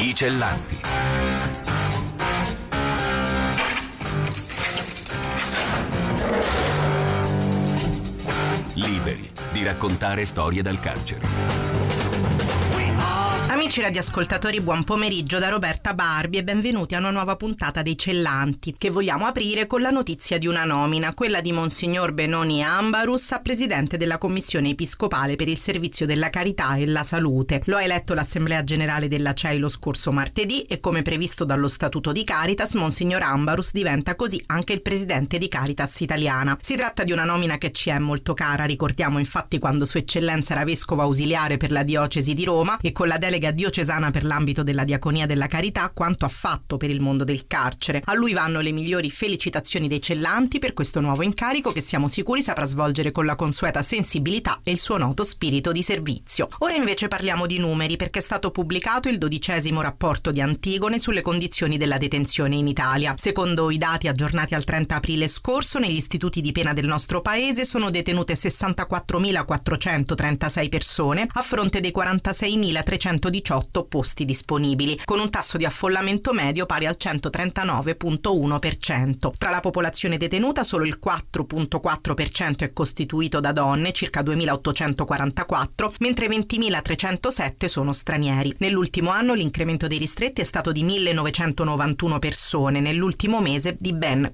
I Cellanti. Liberi di raccontare storie dal carcere. Amici radioascoltatori, buon pomeriggio da Roberta Barbi e benvenuti a una nuova puntata dei Cellanti, che vogliamo aprire con la notizia di una nomina, quella di Monsignor Benoni Ambarus a presidente della Commissione Episcopale per il Servizio della Carità e la Salute. Lo ha eletto l'Assemblea Generale della CEI lo scorso martedì e, come previsto dallo Statuto di Caritas, Monsignor Ambarus diventa così anche il presidente di Caritas Italiana. Si tratta di una nomina che ci è molto cara, ricordiamo infatti quando Sua Eccellenza era vescovo ausiliare per la diocesi di Roma e con la delega diocesana per l'ambito della diaconia della carità quanto ha fatto per il mondo del carcere. A lui vanno le migliori felicitazioni dei Cellanti per questo nuovo incarico che siamo sicuri saprà svolgere con la consueta sensibilità e il suo noto spirito di servizio. Ora invece parliamo di numeri, perché è stato pubblicato il 12° rapporto di Antigone sulle condizioni della detenzione in Italia. Secondo i dati aggiornati al 30 aprile scorso, negli istituti di pena del nostro paese sono detenute 64.436 persone a fronte dei 46.318 posti disponibili, con un tasso di affollamento medio pari al 139,1%. Tra la popolazione detenuta solo il 4,4% è costituito da donne, circa 2.844, mentre 20.307 sono stranieri. Nell'ultimo anno l'incremento dei ristretti è stato di 1.991 persone, nell'ultimo mese di ben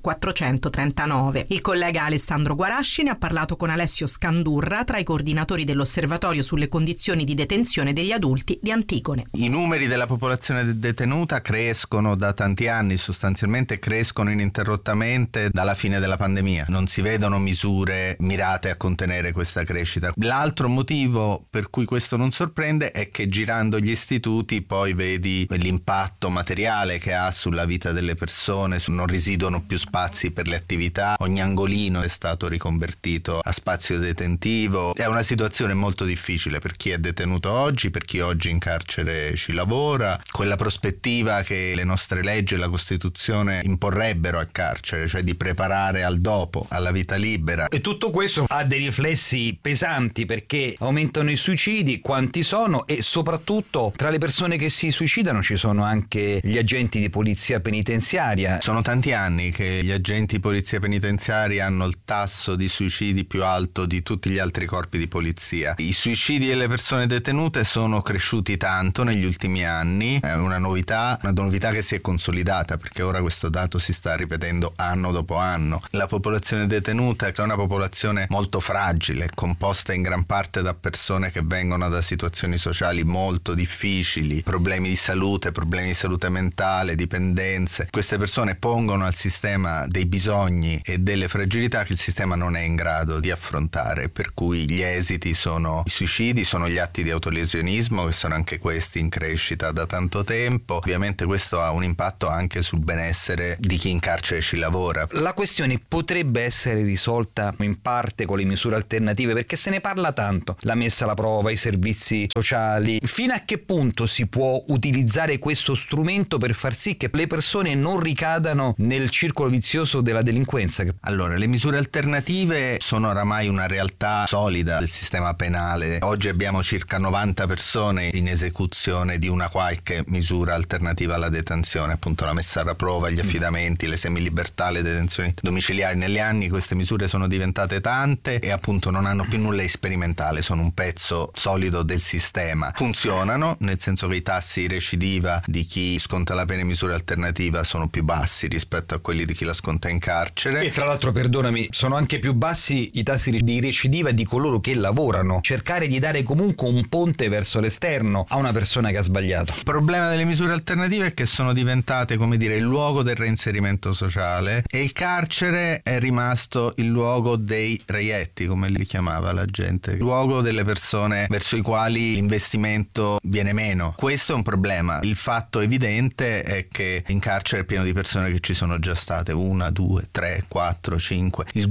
439. Il collega Alessandro Guarasci ne ha parlato con Alessio Scandurra, tra i coordinatori dell'Osservatorio sulle condizioni di detenzione degli adulti di Antigone. I numeri della popolazione detenuta crescono da tanti anni, sostanzialmente crescono ininterrottamente dalla fine della pandemia. Non si vedono misure mirate a contenere questa crescita. L'altro motivo per cui questo non sorprende è che girando gli istituti poi vedi l'impatto materiale che ha sulla vita delle persone, non residuano più spazi per le attività, ogni angolino è stato riconvertito a spazio detentivo. È una situazione molto difficile per chi è detenuto oggi, per chi oggi in carcere ci lavora, quella prospettiva che le nostre leggi e la Costituzione imporrebbero al carcere, cioè di preparare al dopo, alla vita libera. E tutto questo ha dei riflessi pesanti, perché aumentano i suicidi, quanti sono, e soprattutto tra le persone che si suicidano ci sono anche gli agenti di polizia penitenziaria. Sono tanti anni che gli agenti di polizia penitenziaria hanno il tasso di suicidi più alto di tutti gli altri corpi di polizia. I suicidi delle persone detenute sono cresciuti tanto negli ultimi anni, è una novità che si è consolidata, perché ora questo dato si sta ripetendo anno dopo anno. La popolazione detenuta è una popolazione molto fragile, composta in gran parte da persone che vengono da situazioni sociali molto difficili, problemi di salute mentale, dipendenze. Queste persone pongono al sistema dei bisogni e delle fragilità che il sistema non è in grado di affrontare, per cui gli esiti sono i suicidi, sono gli atti di autolesionismo, che sono anche questi in crescita da tanto tempo. Ovviamente questo ha un impatto anche sul benessere di chi in carcere ci lavora. La questione potrebbe essere risolta in parte con le misure alternative, perché se ne parla tanto, la messa alla prova, i servizi sociali. Fino a che punto si può utilizzare questo strumento per far sì che le persone non ricadano nel circolo vizioso della delinquenza? Allora, le misure alternative sono oramai una realtà solida del sistema penale. Oggi abbiamo circa 90 persone in esecuzione di una qualche misura alternativa alla detenzione, appunto la messa alla prova, gli affidamenti, le semilibertà, le detenzioni domiciliari. Negli anni queste misure sono diventate tante e appunto non hanno più nulla di sperimentale, sono un pezzo solido del sistema. Funzionano, nel senso che i tassi di recidiva di chi sconta la pena in misura alternativa sono più bassi rispetto a quelli di chi la sconta in carcere. E tra l'altro, perdonami, sono anche più bassi i tassi di recidiva di coloro che lavorano. Cercare di dare comunque un ponte verso l'esterno a una persona che ha sbagliato. Il problema delle misure alternative è che sono diventate, come dire, il luogo del reinserimento sociale, e il carcere è rimasto il luogo dei reietti, come li chiamava la gente, il luogo delle persone verso i quali l'investimento viene meno. Questo è un problema. Il fatto evidente è che in carcere è pieno di persone che ci sono già state 1, 2, 3, 4, 5. Il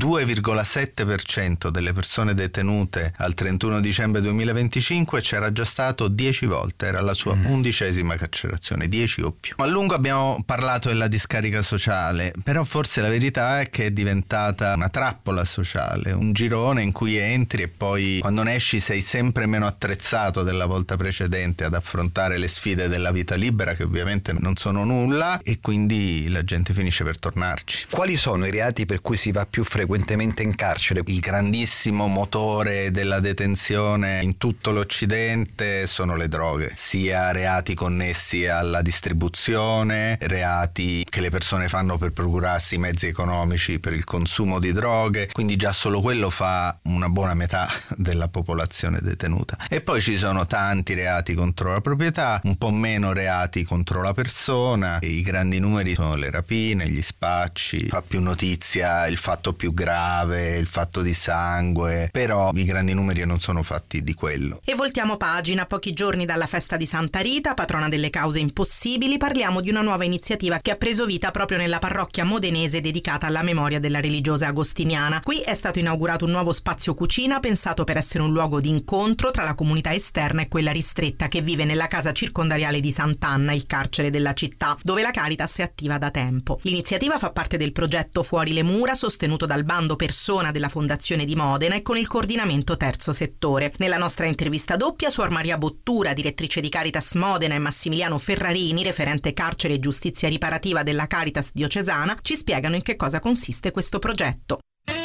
2,7% delle persone detenute al 31 dicembre 2025 c'era già stato 10 volte. volte, era la sua 11ª carcerazione, 10 o più. A lungo abbiamo parlato della discarica sociale, però forse la verità è che è diventata una trappola sociale, un girone in cui entri e poi quando ne esci sei sempre meno attrezzato della volta precedente ad affrontare le sfide della vita libera, che ovviamente non sono nulla, e quindi la gente finisce per tornarci. Quali sono i reati per cui si va più frequentemente in carcere? Il grandissimo motore della detenzione in tutto l'Occidente sono le droghe, sia reati connessi alla distribuzione, reati che le persone fanno per procurarsi mezzi economici per il consumo di droghe, quindi già solo quello fa una buona metà della popolazione detenuta. E poi ci sono tanti reati contro la proprietà, un po' meno reati contro la persona, e i grandi numeri sono le rapine, gli spacci, fa più notizia il fatto più grave, il fatto di sangue, però i grandi numeri non sono fatti di quello. E voltiamo pagina. A pochi giorni dalla festa di Santa Rita, patrona delle cause impossibili, parliamo di una nuova iniziativa che ha preso vita proprio nella parrocchia modenese dedicata alla memoria della religiosa agostiniana. Qui è stato inaugurato un nuovo spazio cucina pensato per essere un luogo di incontro tra la comunità esterna e quella ristretta che vive nella casa circondariale di Sant'Anna, il carcere della città, dove la Caritas è attiva da tempo. L'iniziativa fa parte del progetto Fuori le mura, sostenuto dal bando Persona della Fondazione di Modena e con il coordinamento Terzo Settore. Nella nostra intervista doppia, Suor Maria Bottura, direttrice di Caritas Modena, e Massimiliano Ferrarini, referente carcere e giustizia riparativa della Caritas diocesana, ci spiegano in che cosa consiste questo progetto.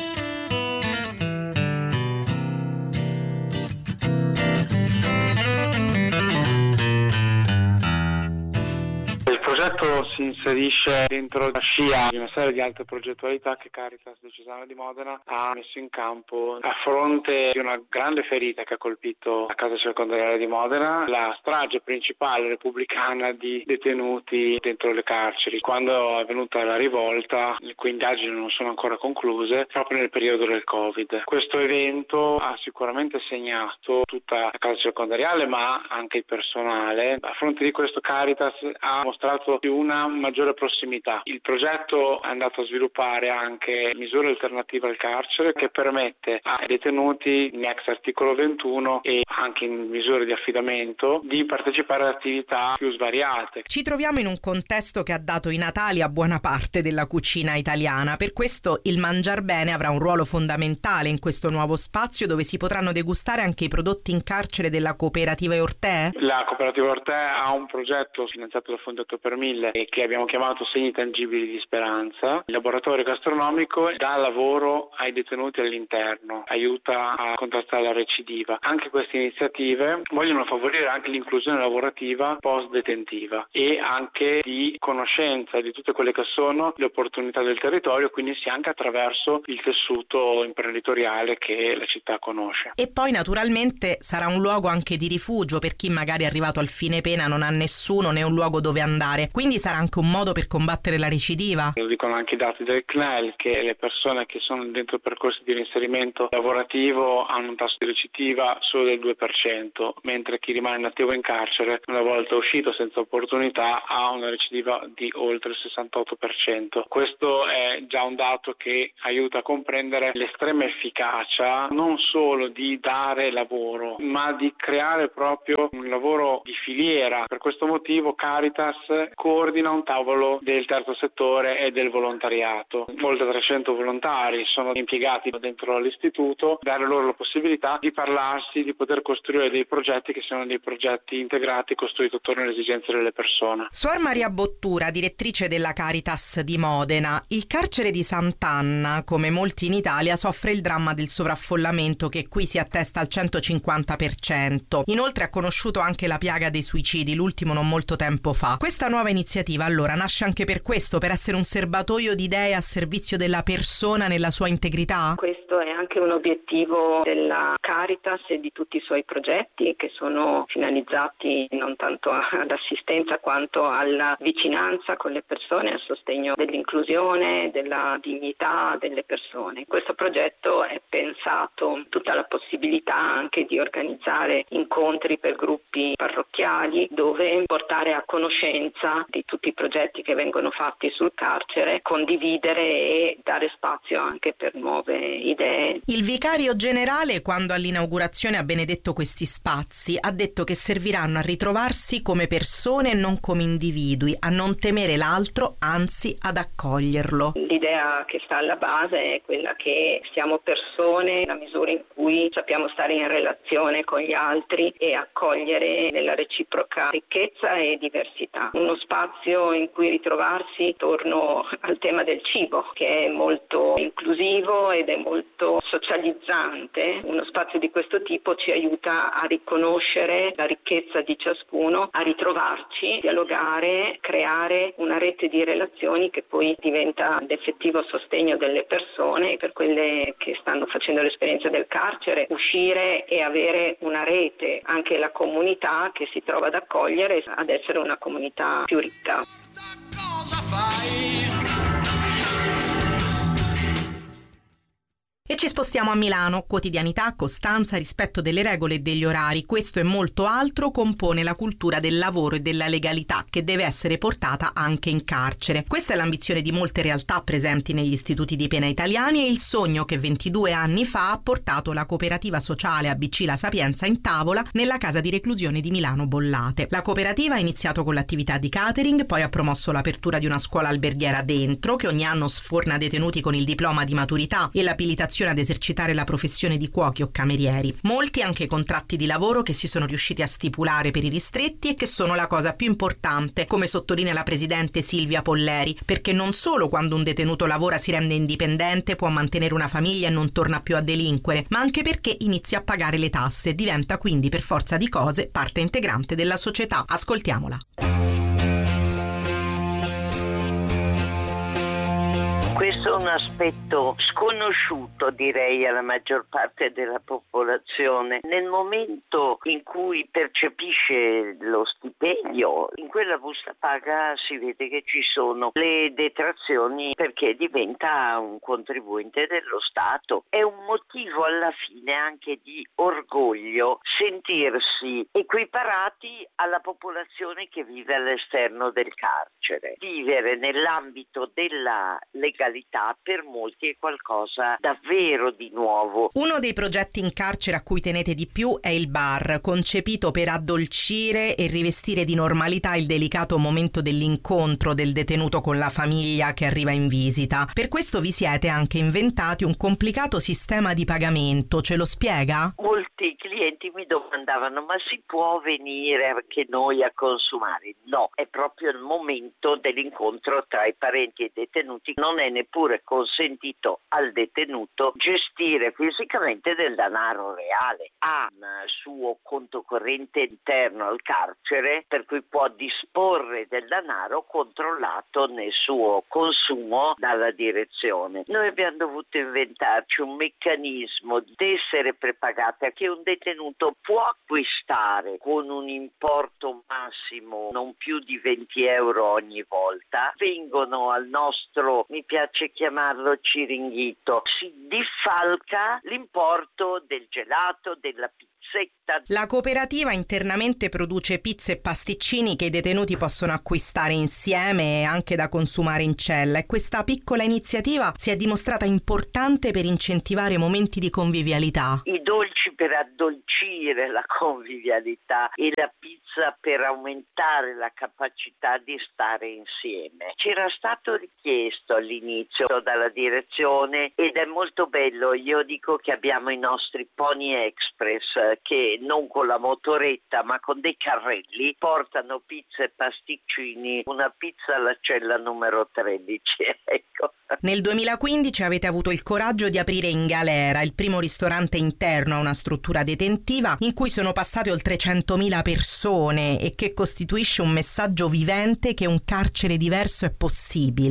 Il progetto si inserisce dentro la scia di una serie di altre progettualità che Caritas Diocesana di Modena ha messo in campo a fronte di una grande ferita che ha colpito la casa circondariale di Modena, la strage principale repubblicana di detenuti dentro le carceri. Quando è venuta la rivolta, le cui indagini non sono ancora concluse, proprio nel periodo del Covid. Questo evento ha sicuramente segnato tutta la casa circondariale, ma anche il personale. A fronte di questo Caritas ha mostrato una maggiore prossimità. Il progetto è andato a sviluppare anche misure alternative al carcere che permette ai detenuti in ex articolo 21 e anche in misure di affidamento di partecipare ad attività più svariate. Ci troviamo in un contesto che ha dato i natali a buona parte della cucina italiana, per questo il Mangiar Bene avrà un ruolo fondamentale in questo nuovo spazio dove si potranno degustare anche i prodotti in carcere della cooperativa Ortè. La cooperativa Ortè ha un progetto finanziato dal Fondato per 1000 e che abbiamo chiamato Segni Tangibili di Speranza. Il laboratorio gastronomico dà lavoro ai detenuti all'interno, aiuta a contrastare la recidiva. Anche queste iniziative vogliono favorire anche l'inclusione lavorativa post-detentiva e anche di conoscenza di tutte quelle che sono le opportunità del territorio, quindi sia anche attraverso il tessuto imprenditoriale che la città conosce. E poi naturalmente sarà un luogo anche di rifugio per chi magari è arrivato al fine pena, non ha nessuno né un luogo dove andare, quindi sarà anche un modo per combattere la recidiva. Lo dicono anche i dati del CNEL, che le persone che sono dentro percorsi di reinserimento lavorativo hanno un tasso di recidiva solo del 2%, mentre chi rimane inattivo in carcere, una volta uscito senza opportunità, ha una recidiva di oltre il 68%. Questo è già un dato che aiuta a comprendere l'estrema efficacia non solo di dare lavoro, ma di creare proprio un lavoro di filiera. Per questo motivo Caritas coordina un tavolo del terzo settore e del volontariato. Oltre 300 volontari sono impiegati dentro l'istituto, dare loro la possibilità di parlarsi, di poter costruire dei progetti che siano dei progetti integrati, costruiti attorno alle esigenze delle persone. Suor Maria Bottura, direttrice della Caritas di Modena, il carcere di Sant'Anna, come molti in Italia, soffre il dramma del sovraffollamento che qui si attesta al 150%. Inoltre ha conosciuto anche la piaga dei suicidi, l'ultimo non molto tempo fa. Questa nuova iniziativa allora nasce anche per questo, per essere un serbatoio di idee a servizio della persona nella sua integrità? Questo è anche un obiettivo della Caritas e di tutti i suoi progetti che sono finalizzati non tanto all'assistenza quanto alla vicinanza con le persone, al sostegno dell'inclusione, della dignità delle persone. Questo progetto è pensato tutta la possibilità anche di organizzare incontri per gruppi parrocchiali dove portare a conoscenza visibilità di tutti i progetti che vengono fatti sul carcere, condividere e dare spazio anche per nuove idee. Il vicario generale, quando all'inaugurazione ha benedetto questi spazi, ha detto che serviranno a ritrovarsi come persone e non come individui, a non temere l'altro, anzi ad accoglierlo. L'idea che sta alla base è quella che siamo persone nella misura in cui sappiamo stare in relazione con gli altri e accogliere nella reciproca ricchezza e diversità. Uno spazio in cui ritrovarsi, torno al tema del cibo, che è molto inclusivo ed è molto socializzante. Uno spazio di questo tipo ci aiuta a riconoscere la ricchezza di ciascuno, a ritrovarci, dialogare, creare una rete di relazioni che poi diventa l'effettivo sostegno delle persone. Per quelle che stanno facendo l'esperienza del carcere, uscire e avere una rete, anche la comunità che si trova ad accogliere, ad essere una comunità più ricca. Cosa fai? E ci spostiamo a Milano. Quotidianità, costanza, rispetto delle regole e degli orari. Questo e molto altro compone la cultura del lavoro e della legalità che deve essere portata anche in carcere. Questa è l'ambizione di molte realtà presenti negli istituti di pena italiani e il sogno che 22 anni fa ha portato la cooperativa sociale ABC La Sapienza in tavola nella casa di reclusione di Milano Bollate. La cooperativa ha iniziato con l'attività di catering, poi ha promosso l'apertura di una scuola alberghiera dentro, che ogni anno sforna detenuti con il diploma di maturità e l'abilitazione ad esercitare la professione di cuochi o camerieri. Molti anche contratti di lavoro che si sono riusciti a stipulare per i ristretti e che sono la cosa più importante, come sottolinea la presidente Silvia Polleri, perché non solo quando un detenuto lavora si rende indipendente, può mantenere una famiglia e non torna più a delinquere, ma anche perché inizia a pagare le tasse e diventa quindi per forza di cose parte integrante della società. Ascoltiamola. Questo è un aspetto sconosciuto, direi, alla maggior parte della popolazione. Nel momento in cui percepisce lo stipendio, in quella busta paga si vede che ci sono le detrazioni perché diventa un contribuente dello Stato. È un motivo alla fine anche di orgoglio sentirsi equiparati alla popolazione che vive all'esterno del carcere. Vivere nell'ambito della legalità per molti è qualcosa davvero di nuovo. Uno dei progetti in carcere a cui tenete di più è il bar, concepito per addolcire e rivestire di normalità il delicato momento dell'incontro del detenuto con la famiglia che arriva in visita. Per questo vi siete anche inventati un complicato sistema di pagamento, ce lo spiega? Molti clienti mi domandavano: ma si può venire anche noi a consumare? No, è proprio il momento dell'incontro tra i parenti e i detenuti. Non è neppure consentito al detenuto gestire fisicamente del denaro reale. Ha un suo conto corrente interno al carcere, per cui può disporre del denaro controllato nel suo consumo dalla direzione. Noi abbiamo dovuto inventarci un meccanismo di essere prepagati, che un detenuto può acquistare con un importo massimo non più di 20 euro ogni volta. Vengono al nostro, mi piace chiamarlo ciringhito, si diffalca l'importo del gelato, della pizzetta. La cooperativa internamente produce pizze e pasticcini che i detenuti possono acquistare insieme e anche da consumare in cella, e questa piccola iniziativa si è dimostrata importante per incentivare momenti di convivialità. I dolci per addolcire la convivialità e la pizza per aumentare la capacità di stare insieme. C'era stato richiesto all'inizio dalla direzione ed è molto bello. Io dico che abbiamo i nostri Pony Express che non con la motoretta ma con dei carrelli portano pizza e pasticcini, una pizza alla cella numero 13, ecco. Nel 2015 avete avuto il coraggio di aprire In Galera, il primo ristorante interno a una struttura detentiva in cui sono passate oltre 100.000 persone e che costituisce un messaggio vivente che un carcere diverso è possibile. Uno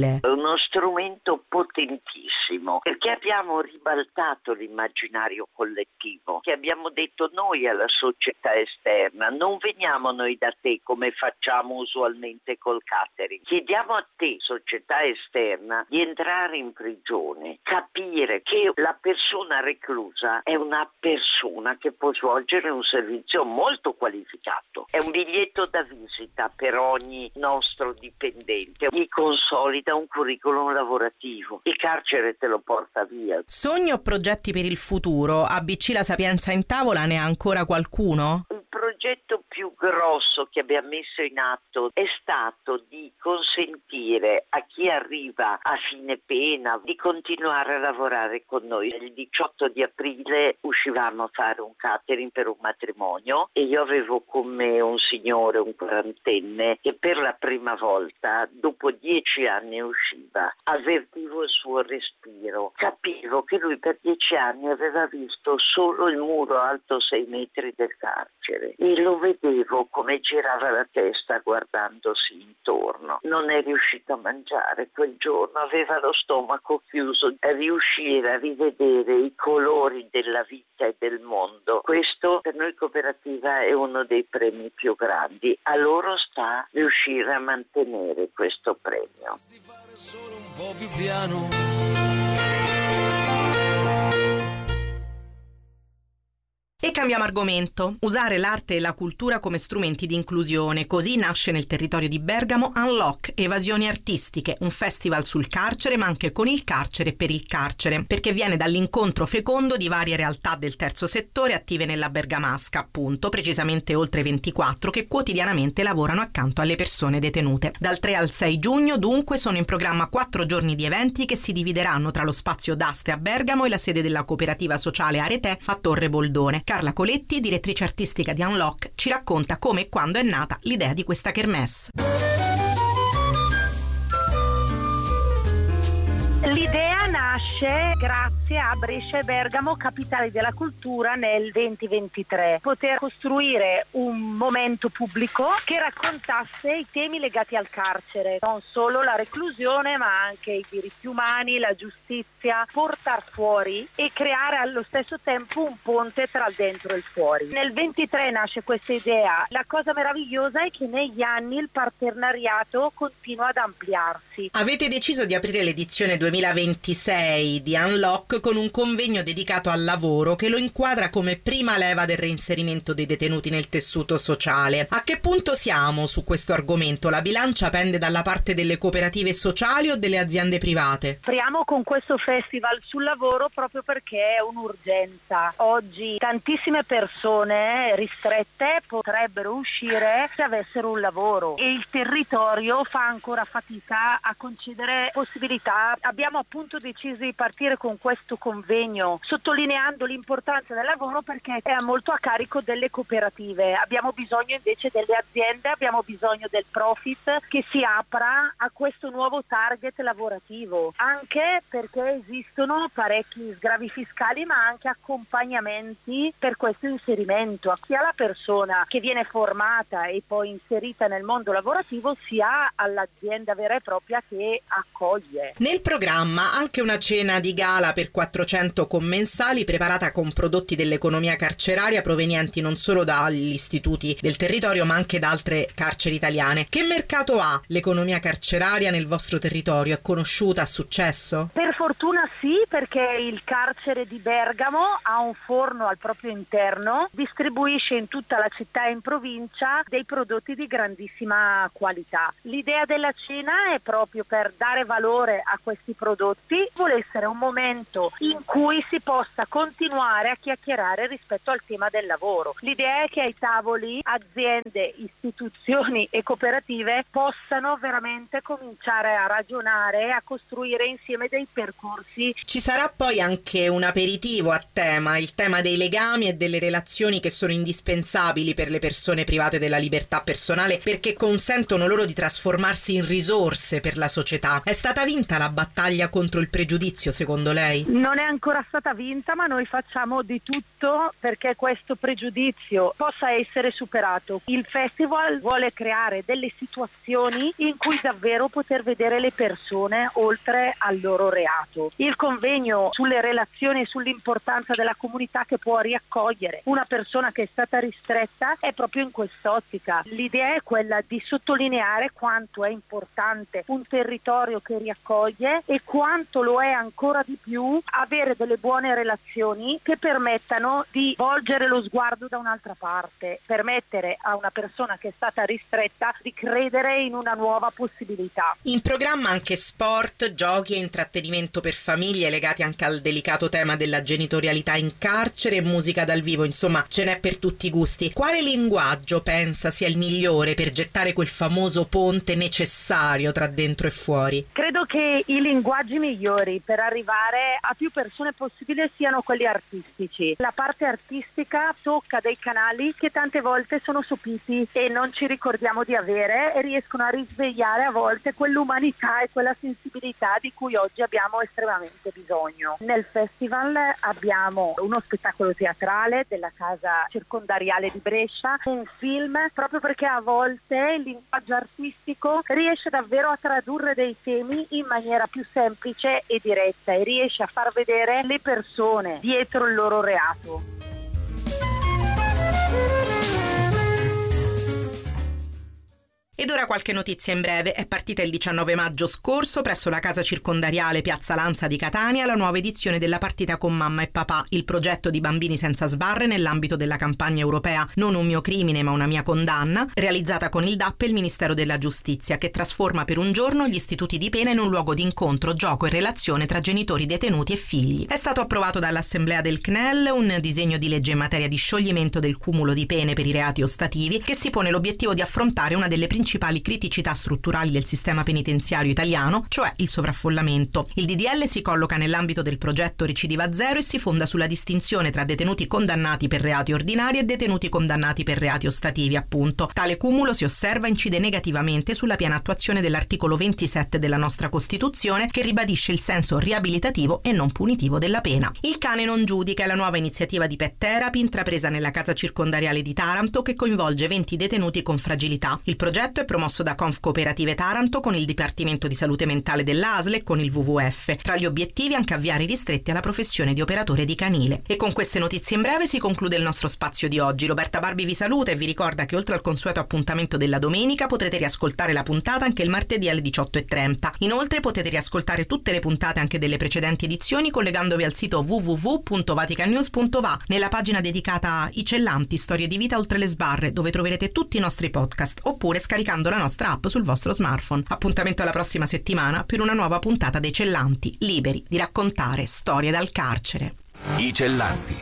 uno strumento potentissimo, perché abbiamo ribaltato l'immaginario collettivo, che abbiamo detto noi alla società esterna: non veniamo noi da te come facciamo usualmente col catering, chiediamo a te, società esterna, di entrare in prigione, capire che la persona reclusa è una persona che può svolgere un servizio molto qualificato, è un biglietto da visita per ogni nostro dipendente, gli consolida un curriculum lavorativo, il carcere te lo porta via. Sogni o progetti per il futuro? ABC La Sapienza in tavola ne ha ancora qualcuno? Il progetto più grosso che abbiamo messo in atto è stato di consentire a chi arriva a fine pena di continuare a lavorare con noi. Il 18 di aprile uscivamo a fare un catering per un matrimonio e io avevo con me un signore, un quarantenne, che per la prima volta dopo 10 anni usciva. Avvertivo il suo respiro, capivo che lui per 10 anni aveva visto solo il muro alto 6 metri del carcere e lo vedevo come girava la testa guardandosi intorno. Non è riuscito a mangiare quel giorno, aveva lo stomaco chiuso. A riuscire a rivedere i colori della vita e del mondo, questo per noi cooperativa è uno dei premi più grandi. A loro sta riuscire a mantenere questo premio. Solo un po' più piano. E cambiamo argomento. Usare l'arte e la cultura come strumenti di inclusione. Così nasce nel territorio di Bergamo Unlock, Evasioni Artistiche, un festival sul carcere, ma anche con il carcere e per il carcere, perché viene dall'incontro fecondo di varie realtà del terzo settore attive nella Bergamasca, appunto, precisamente oltre 24, che quotidianamente lavorano accanto alle persone detenute. Dal 3 al 6 giugno, dunque, sono in programma 4 giorni di eventi che si divideranno tra lo spazio d'Aste a Bergamo e la sede della cooperativa sociale Aretè a Torre Boldone. Carla Coletti, direttrice artistica di Unlock, ci racconta come e quando è nata l'idea di questa kermesse. L'idea nasce grazie a Brescia e Bergamo, capitali della cultura, nel 2023. Poter costruire un momento pubblico che raccontasse i temi legati al carcere, non solo la reclusione ma anche i diritti umani, la giustizia, portar fuori e creare allo stesso tempo un ponte tra il dentro e il fuori. Nel 23 nasce questa idea. La cosa meravigliosa è che negli anni il partenariato continua ad ampliarsi. Avete deciso di aprire l'edizione 2026 di Unlock con un convegno dedicato al lavoro che lo inquadra come prima leva del reinserimento dei detenuti nel tessuto sociale. A che punto siamo su questo argomento? La bilancia pende dalla parte delle cooperative sociali o delle aziende private? Apriamo con questo festival sul lavoro proprio perché è un'urgenza. Oggi tantissime persone ristrette potrebbero uscire se avessero un lavoro e il territorio fa ancora fatica a concedere possibilità. Abbiamo appunto deciso di partire con questo convegno sottolineando l'importanza del lavoro perché è molto a carico delle cooperative. Abbiamo bisogno invece delle aziende, abbiamo bisogno del profit che si apra a questo nuovo target lavorativo, anche perché esistono parecchi sgravi fiscali ma anche accompagnamenti per questo inserimento, sia alla persona che viene formata e poi inserita nel mondo lavorativo sia all'azienda vera e propria che accoglie. Nel programma anche una cena di gala per 400 commensali preparata con prodotti dell'economia carceraria provenienti non solo dagli istituti del territorio ma anche da altre carceri italiane. Che mercato ha l'economia carceraria nel vostro territorio? È conosciuta? Ha successo? Per fortuna sì, perché il carcere di Bergamo ha un forno al proprio interno, distribuisce in tutta la città e in provincia dei prodotti di grandissima qualità. L'idea della cena è proprio per dare valore a questi prodotti, vuole essere un momento in cui si possa continuare a chiacchierare rispetto al tema del lavoro. L'idea è che ai tavoli aziende, istituzioni e cooperative possano veramente cominciare a ragionare, a costruire insieme dei percorsi percorsi. Ci sarà poi anche un aperitivo a tema, il tema dei legami e delle relazioni che sono indispensabili per le persone private della libertà personale, perché consentono loro di trasformarsi in risorse per la società. È stata vinta la battaglia contro il pregiudizio, secondo lei? Non è ancora stata vinta, ma noi facciamo di tutto perché questo pregiudizio possa essere superato. Il festival vuole creare delle situazioni in cui davvero poter vedere le persone oltre al loro reato. Il convegno sulle relazioni e sull'importanza della comunità che può riaccogliere una persona che è stata ristretta è proprio in quest'ottica. L'idea è quella di sottolineare quanto è importante un territorio che riaccoglie e quanto lo è ancora di più avere delle buone relazioni che permettano di volgere lo sguardo da un'altra parte, permettere a una persona che è stata ristretta di credere in una nuova possibilità. In programma anche sport, giochi e intrattenimento per famiglie legati anche al delicato tema della genitorialità in carcere e musica dal vivo, insomma ce n'è per tutti i gusti. Quale linguaggio pensa sia il migliore per gettare quel famoso ponte necessario tra dentro e fuori? Credo che i linguaggi migliori per arrivare a più persone possibile siano quelli artistici. La parte artistica tocca dei canali che tante volte sono sopiti e non ci ricordiamo di avere e riescono a risvegliare a volte quell'umanità e quella sensibilità di cui oggi abbiamo estremamente bisogno. Nel festival abbiamo uno spettacolo teatrale della Casa Circondariale di Brescia, un film, proprio perché a volte il linguaggio artistico riesce davvero a tradurre dei temi in maniera più semplice e diretta e riesce a far vedere le persone dietro il loro reato. Ed ora qualche notizia in breve. È partita il 19 maggio scorso presso la Casa Circondariale Piazza Lanza di Catania la nuova edizione della partita con mamma e papà, il progetto di Bambini senza sbarre nell'ambito della campagna europea Non un mio crimine ma una mia condanna, realizzata con il DAP e il Ministero della Giustizia, che trasforma per un giorno gli istituti di pena in un luogo di incontro, gioco e relazione tra genitori detenuti e figli. È stato approvato dall'Assemblea del CNEL un disegno di legge in materia di scioglimento del cumulo di pene per i reati ostativi che si pone l'obiettivo di affrontare una delle principali criticità strutturali del sistema penitenziario italiano, cioè il sovraffollamento. Il DDL si colloca nell'ambito del progetto Recidiva Zero e si fonda sulla distinzione tra detenuti condannati per reati ordinari e detenuti condannati per reati ostativi, appunto. Tale cumulo, si osserva, incide negativamente sulla piena attuazione dell'articolo 27 della nostra Costituzione, che ribadisce il senso riabilitativo e non punitivo della pena. Il cane non giudica è la nuova iniziativa di Pet Therapy intrapresa nella Casa Circondariale di Taranto, che coinvolge 20 detenuti con fragilità. Il progetto è promosso da Confcooperative Taranto con il Dipartimento di Salute Mentale dell'ASL e con il WWF. Tra gli obiettivi anche avviare i ristretti alla professione di operatore di canile. E con queste notizie in breve si conclude il nostro spazio di oggi. Roberta Barbi vi saluta e vi ricorda che oltre al consueto appuntamento della domenica potrete riascoltare la puntata anche il martedì alle 18:30. Inoltre potete riascoltare tutte le puntate anche delle precedenti edizioni collegandovi al sito www.vaticannews.va nella pagina dedicata a I Cellanti, storie di vita oltre le sbarre, dove troverete tutti i nostri podcast, oppure scaricando la nostra app sul vostro smartphone. Appuntamento alla prossima settimana per una nuova puntata dei Cellanti, liberi di raccontare storie dal carcere. I Cellanti.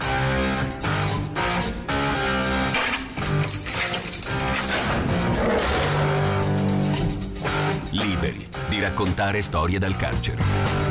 Liberi di raccontare storie dal carcere.